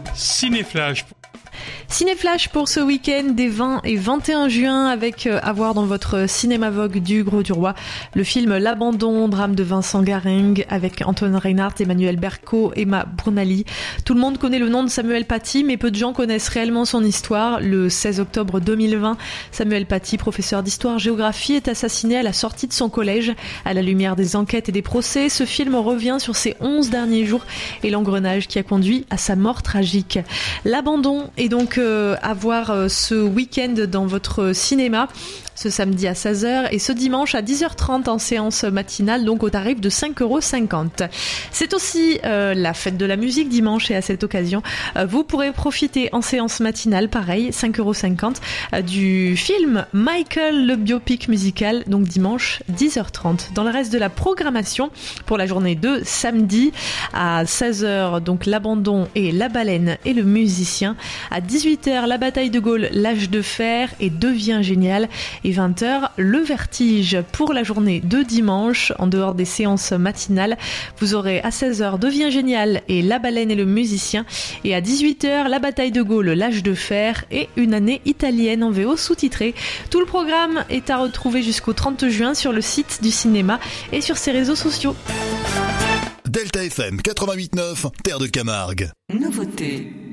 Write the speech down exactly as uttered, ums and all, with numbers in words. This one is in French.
Cinéflash. Cinéflash pour ce week-end des vingt et vingt et un juin avec euh, à voir dans votre cinéma Vogue du Gros du Roi le film L'Abandon, drame de Vincent Gareng avec Antoine Reinhardt, Emmanuel Berco, Emma Brunali. Tout le monde connaît le nom de Samuel Paty, mais peu de gens connaissent réellement son histoire. Le seize octobre deux mille vingt, Samuel Paty, professeur d'histoire-géographie, est assassiné à la sortie de son collège. À la lumière des enquêtes et des procès, ce film revient sur ses onze derniers jours et l'engrenage qui a conduit à sa mort tragique. L'Abandon est donc euh, à voir euh, ce week-end dans votre cinéma, ce samedi à seize heures et ce dimanche à dix heures trente en séance matinale, donc au tarif de cinq euros cinquante. C'est aussi euh, la fête de la musique dimanche et à cette occasion, euh, vous pourrez profiter en séance matinale, pareil, cinq euros cinquante, euh, du film Michael, le biopic musical, donc dimanche dix heures trente. Dans le reste de la programmation, pour la journée de samedi à seize heures, donc L'Abandon et La Baleine et le musicien. À dix-huit heures, La Bataille de Gaulle, L'Âge de Fer et Devient Génial. Et vingt heures, Le Vertige. Pour la journée de dimanche, en dehors des séances matinales, vous aurez à seize heures Devient Génial et La Baleine et le musicien. Et à dix-huit heures, La Bataille de Gaulle, L'Âge de Fer et Une année italienne en V O sous-titré. Tout le programme est à retrouver jusqu'au trente juin sur le site du cinéma et sur ses réseaux sociaux. Delta F M quatre-vingt-huit neuf, Terre de Camargue. Nouveauté.